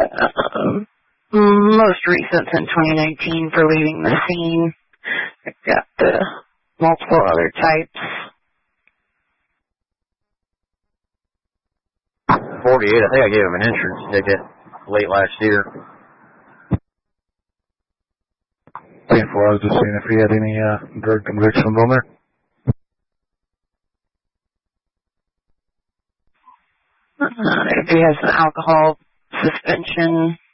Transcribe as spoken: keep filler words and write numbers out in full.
Um, most recent in twenty nineteen for leaving the scene. I've got the multiple other types. forty-eight, I think I gave him an insurance ticket late last year. ten four, I was just seeing if he had any uh, drug convictions on there. Uh, if he has an alcohol suspension,